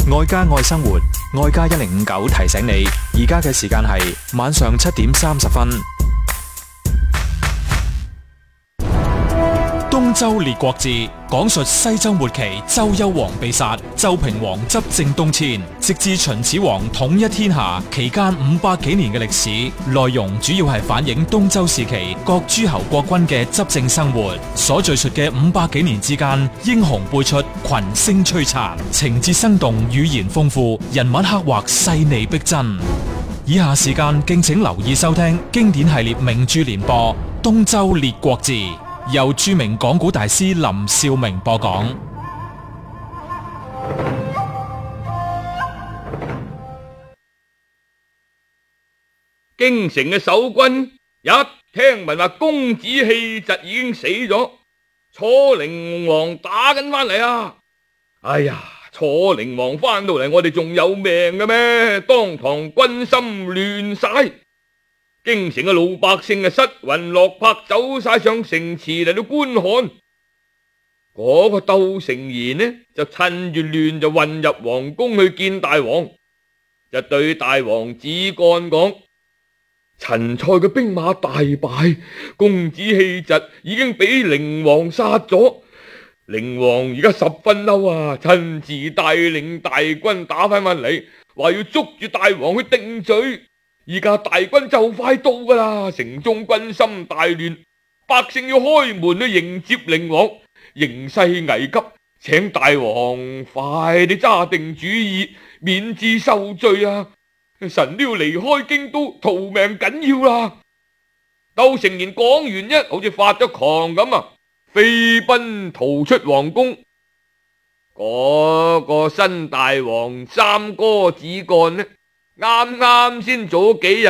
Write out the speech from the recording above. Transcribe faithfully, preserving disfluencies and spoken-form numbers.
愛家愛生活，愛家一零五九提醒你，而家嘅時間係晚上七點三十分。東周列國志講述西周末期周幽王被殺，周平王執政東遷，直至秦始皇統一天下期間五百幾年嘅歷史。內容主要係反映東周時期各諸侯國君嘅執政生活。所敘述嘅五百幾年之間，英雄輩出，群星璀璨，情節生動，語言豐富，人物刻畫細膩逼真。以下時間敬請留意收聽經典系列名著連播《東周列國志》，由著名講古大師林兆明播講。 京城嘅守軍一聽聞話公子氣疾已經死咗，楚靈王打緊翻嚟啊！哎呀，楚靈王翻到嚟，我哋仲有命嘅咩？當堂軍心亂晒，京城嘅老百姓啊，失魂落魄，走晒上城池嚟到觀看。嗰、那個竇成賢呢，就趁住亂就混入皇宮去見大王，就對大王子幹講：陳蔡嘅兵馬大敗，公子氣疾已經俾靈王殺咗。靈王而家十分嬲啊，親自帶領大軍打翻翻嚟，話要捉住大王去定罪。而家大軍就快到噶啦，城中軍心大亂，百姓要開門去迎接靈王，形勢危急，請大王快啲揸定主意，免致受罪啊！臣都要離開京都，逃命緊要啦！竇成賢講完一，好似發咗狂咁啊，飛奔逃出皇宮。嗰、那個新大王三哥子幹呢，啱啱先早幾日